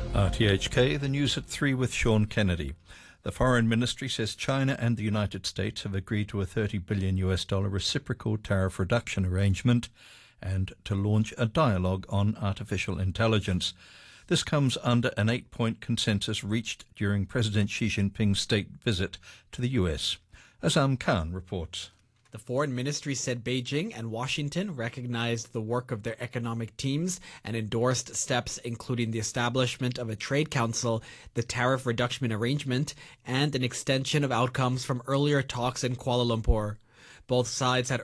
RTHK, the news at 3 with Sean Kennedy. The Foreign Ministry says China and the United States have agreed to a $30 billion reciprocal tariff reduction arrangement and to launch a dialogue on artificial intelligence. This comes under an 8-point consensus reached during President Xi Jinping's state visit to the US. Azam Khan reports. The Foreign Ministry said Beijing and Washington recognized the work of their economic teams and endorsed steps including the establishment of a trade council, the tariff reduction arrangement, and an extension of outcomes from earlier talks in Kuala Lumpur. Both sides had